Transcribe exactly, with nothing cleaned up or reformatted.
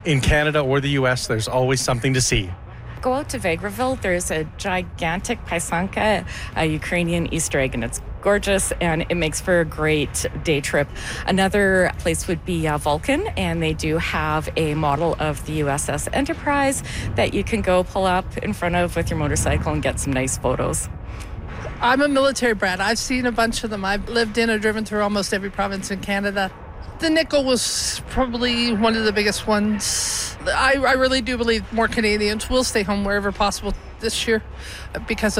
In Canada or the U S, there's always something to see. Go out to Vegreville. There's a gigantic Pysanka, a Ukrainian Easter egg, and it's gorgeous, and it makes for a great day trip. Another place would be uh, Vulcan, and they do have a model of the U S S Enterprise that you can go pull up in front of with your motorcycle and get some nice photos. I'm a military brat. I've seen a bunch of them. I've lived in or driven through almost every province in Canada. The nickel was probably one of the biggest ones. I, I really do believe more Canadians will stay home wherever possible this year because of